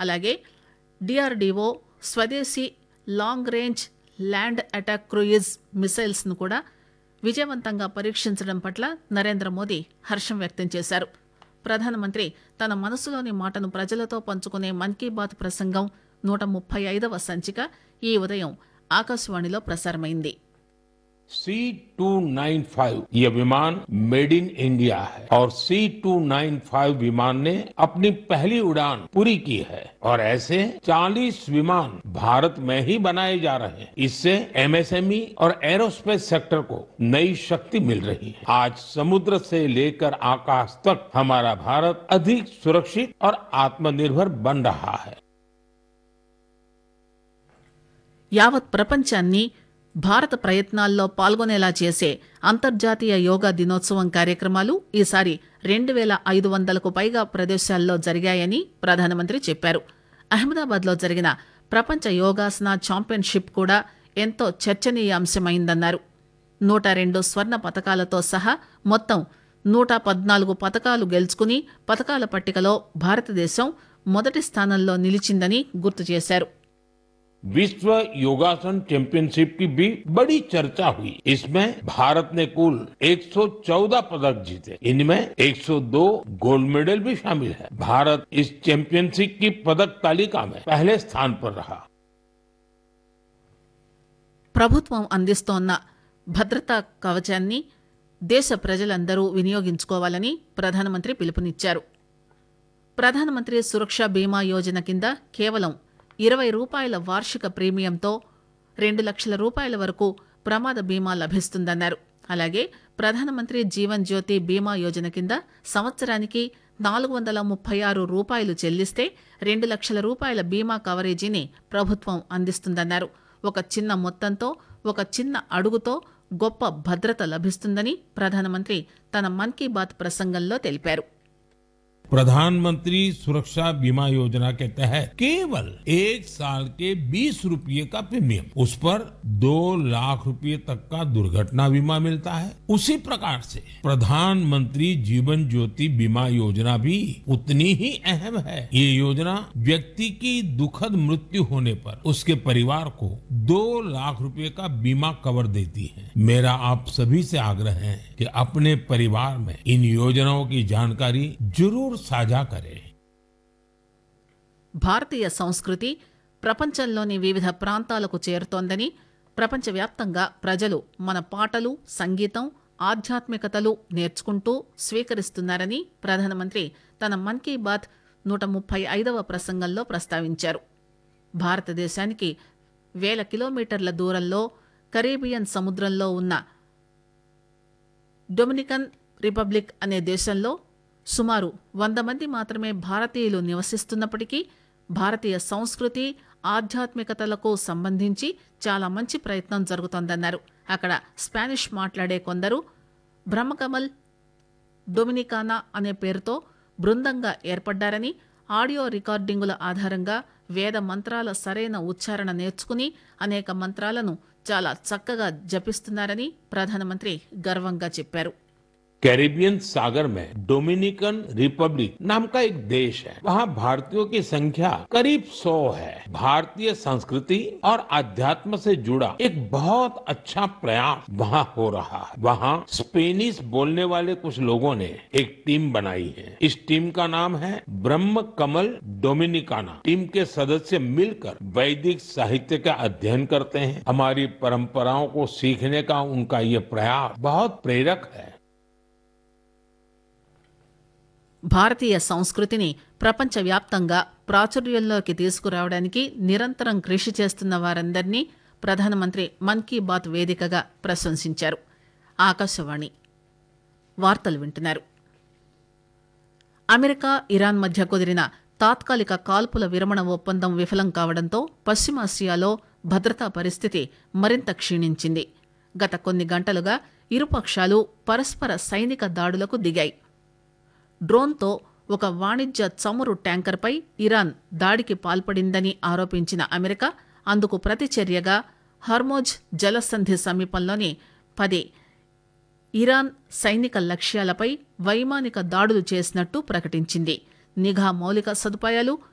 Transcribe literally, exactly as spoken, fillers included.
అలాగే డిఆర్డీఓ స్వదేశీ long range land attack cruise missiles ను కూడా విజయవంతంగా పరీక్షించడం పట్ల నరేంద్ర మోదీ హర్షం వ్యక్తం చేశారు. ప్రధానమంత్రి తన మనసులోని మాటను ప్రజలతో పంచుకునే మన్ కీ బాత్ ప్రసంగం నూట ముప్పై ఐదవ సంచిక ఈ ఉదయం ఆకాశవాణిలో ప్రసారమైంది. सी टू नाइन फाइव ये विमान मेड इन इंडिया है और सी टू नाइन फाइव विमान ने अपनी पहली उड़ान पूरी की है और ऐसे चालीस विमान भारत में ही बनाए जा रहे हैं. इससे एमएसएमई और एरोस्पेस सेक्टर को नई शक्ति मिल रही है. आज समुद्र से लेकर आकाश तक हमारा भारत अधिक सुरक्षित और आत्मनिर्भर बन रहा है. యావత్ ప్రపంచాన్ని భారత ప్రయత్నాల్లో పాల్గొనేలా చేసే అంతర్జాతీయ యోగా దినోత్సవం కార్యక్రమాలు ఈసారి రెండు వేల ఐదు వందలకు పైగా ప్రదేశాల్లో జరిగాయని ప్రధానమంత్రి చెప్పారు. అహ్మదాబాద్లో జరిగిన ప్రపంచ యోగాసన ఛాంపియన్షిప్ కూడా ఎంతో చర్చనీయాంశమైందన్నారు. నూట రెండు స్వర్ణ పతకాలతో సహా మొత్తం నూట పద్నాలుగు పతకాలు గెలుచుకుని పతకాల పట్టికలో భారతదేశం మొదటి స్థానంలో నిలిచిందని గుర్తు చేశారు. विश्व योगासन चैंपियनशिप की भी बड़ी चर्चा हुई. इसमें भारत ने कुल एक सौ चौदह पदक जीते. इनमें एक सौ दो गोल्ड मेडल भी शामिल है. भारत इस चैंपियनशिप की पदक तालिका में पहले स्थान पर रहा. ప్రభుత్వం అందిస్తోన్న భద్రతా కవచాన్ని దేశ ప్రజలందరూ వినియోగించుకోవాలని ప్రధానమంత్రి పిలుపునిచ్చారు. ప్రధానమంత్రి సురక్ష బీమా యోజన కింద కేవలం ఇరవై రూపాయల వార్షిక ప్రీమియంతో రెండు లక్షల రూపాయల వరకు ప్రమాద బీమా లభిస్తుందన్నారు. అలాగే ప్రధానమంత్రి జీవన్ జ్యోతి బీమా యోజన కింద సంవత్సరానికి నాలుగు వందల ముప్పై ఆరు రూపాయలు చెల్లిస్తే రెండు లక్షల రూపాయల బీమా కవరేజీని ప్రభుత్వం అందిస్తుందన్నారు. ఒక చిన్న మొత్తంతో ఒక చిన్న అడుగుతో గొప్ప భద్రత లభిస్తుందని ప్రధానమంత్రి తన మన్ కీ బాత్ ప్రసంగంలో తెలిపారు. प्रधानमंत्री सुरक्षा बीमा योजना के तहत केवल एक साल के बीस रुपये का प्रीमियम, उस पर दो लाख रुपए तक का दुर्घटना बीमा मिलता है. उसी प्रकार से प्रधानमंत्री जीवन ज्योति बीमा योजना भी उतनी ही अहम है. ये योजना व्यक्ति की दुखद मृत्यु होने पर उसके परिवार को दो लाख रुपए का बीमा कवर देती है. मेरा आप सभी से आग्रह है कि अपने परिवार में इन योजनाओं की जानकारी जरूर साझा करें. భారతీయ సంస్కృతి ప్రపంచంలోని వివిధ ప్రాంతాలకు చేరుతోందని, ప్రపంచవ్యాప్తంగా ప్రజలు మన పాటలు, సంగీతం, ఆధ్యాత్మికతలు నేర్చుకుంటూ స్వీకరిస్తున్నారని ప్రధానమంత్రి తన మన్ కీ బాత్ నూట ముప్పై ఐదవ ప్రసంగంలో ప్రస్తావించారు. భారతదేశానికి వేల కిలోమీటర్ల దూరంలో కరేబియన్ సముద్రంలో ఉన్న డొమినికన్ రిపబ్లిక్ అనే దేశంలో సుమారు వంద మంది మాత్రమే భారతీయులు నివసిస్తున్నప్పటికీ భారతీయ సంస్కృతి, ఆధ్యాత్మికతలకు సంబంధించి చాలా మంచి ప్రయత్నం జరుగుతోందన్నారు. అక్కడ స్పానిష్ మాట్లాడే కొందరు బ్రహ్మకమల్ డొమినికానా అనే పేరుతో బృందంగా ఏర్పడ్డారని, ఆడియో రికార్డింగుల ఆధారంగా వేద మంత్రాల సరైన ఉచ్చారణ నేర్చుకుని అనేక మంత్రాలను చాలా చక్కగా జపిస్తున్నారని ప్రధానమంత్రి గర్వంగా చెప్పారు. कैरिबियन सागर में डोमिनिकन रिपब्लिक नाम का एक देश है. वहाँ भारतीयों की संख्या करीब सौ है. भारतीय संस्कृति और अध्यात्म से जुड़ा एक बहुत अच्छा प्रयास वहाँ हो रहा है. वहाँ स्पेनिश बोलने वाले कुछ लोगों ने एक टीम बनाई है. इस टीम का नाम है ब्रह्म कमल डोमिनिकाना. टीम के सदस्य मिलकर वैदिक साहित्य का अध्ययन करते हैं. हमारी परंपराओं को सीखने का उनका ये प्रयास बहुत प्रेरक है. భారతీయ సంస్కృతిని ప్రపంచవ్యాప్తంగా ప్రాచుర్యంలోకి తీసుకురావడానికి నిరంతరం కృషి చేస్తున్న వారందరినీ ప్రధానమంత్రి మన్ కీ బాత్ వేదికగా ప్రశంసించారు. ఆకాశవాణి వార్తలు వింటున్నారు. అమెరికా, ఇరాన్ మధ్య కుదిరిన తాత్కాలిక కాల్పుల విరమణ ఒప్పందం విఫలం కావడంతో పశ్చిమాసియాలో భద్రతా పరిస్థితి మరింత క్షీణించింది. గత కొన్ని గంటలుగా ఇరుపక్షాలు పరస్పర సైనిక దాడులకు దిగాయి. డ్రోన్తో ఒక వాణిజ్య చమురు ట్యాంకర్పై ఇరాన్ దాడికి పాల్పడిందని ఆరోపించిన అమెరికా అందుకు ప్రతిచర్యగా హర్మోజ్ జలసంధి సమీపంలోని పది ఇరాన్ సైనిక లక్ష్యాలపై వైమానిక దాడులు చేసినట్టు ప్రకటించింది. నిఘా మౌలిక సదుపాయాలు,